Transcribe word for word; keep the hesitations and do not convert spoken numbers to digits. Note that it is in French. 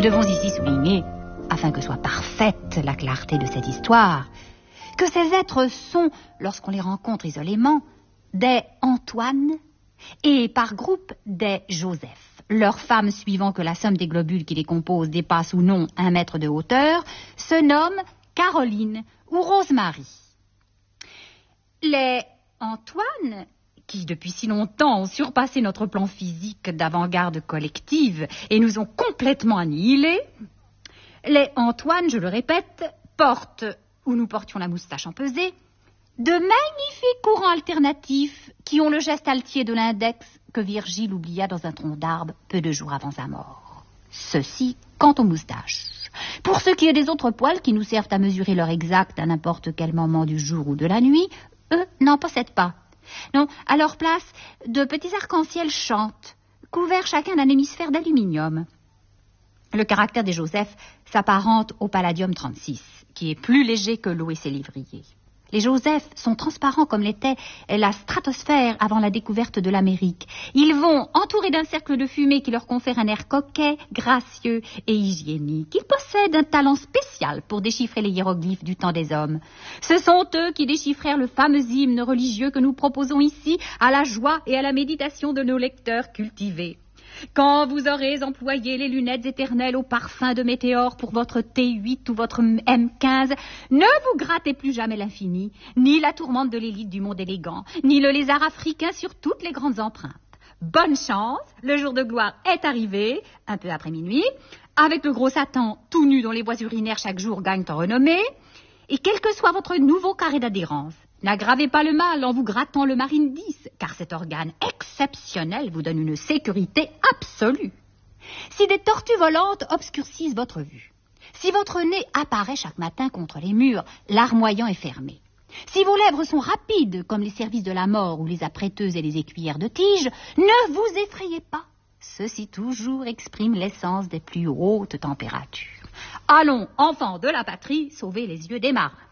devons ici souligner, afin que soit parfaite la clarté de cette histoire, que ces êtres sont, lorsqu'on les rencontre isolément, des Antoine et par groupe des Joseph. Leurs femmes, suivant que la somme des globules qui les composent dépasse ou non un mètre de hauteur, se nomment Caroline ou Rosemary. Les Antoine, qui depuis si longtemps ont surpassé notre plan physique d'avant-garde collective et nous ont complètement annihilés, les Antoine, je le répète, portent, où nous portions la moustache empesée, de magnifiques courants alternatifs qui ont le geste altier de l'index que Virgile oublia dans un tronc d'arbre peu de jours avant sa mort. Ceci quant aux moustaches. Pour ce qui est des autres poils qui nous servent à mesurer leur exact à n'importe quel moment du jour ou de la nuit, eux n'en possèdent pas. Non, à leur place, de petits arcs-en-ciel chantent, couverts chacun d'un hémisphère d'aluminium. Le caractère des Joseph s'apparente au palladium trente-six, qui est plus léger que l'eau et ses lévriers. Les Joseph sont transparents comme l'était la stratosphère avant la découverte de l'Amérique. Ils vont entourés d'un cercle de fumée qui leur confère un air coquet, gracieux et hygiénique. Ils possèdent un talent spécial pour déchiffrer les hiéroglyphes du temps des hommes. Ce sont eux qui déchiffrèrent le fameux hymne religieux que nous proposons ici à la joie et à la méditation de nos lecteurs cultivés. Quand vous aurez employé les lunettes éternelles au parfum de météore pour votre T huit ou votre M quinze, ne vous grattez plus jamais l'infini, ni la tourmente de l'élite du monde élégant, ni le lézard africain sur toutes les grandes empreintes. Bonne chance, le jour de gloire est arrivé, un peu après minuit, avec le gros Satan tout nu dont les voies urinaires chaque jour gagnent en renommée, et quel que soit votre nouveau carré d'adhérence, n'aggravez pas le mal en vous grattant le marine dix, car cet organe exceptionnel vous donne une sécurité absolue. Si des tortues volantes obscurcissent votre vue, si votre nez apparaît chaque matin contre les murs, l'armoyant est fermé, si vos lèvres sont rapides comme les services de la mort ou les apprêteuses et les écuyères de tige, ne vous effrayez pas. Ceci toujours exprime l'essence des plus hautes températures. Allons, enfants de la patrie, sauver les yeux des marins.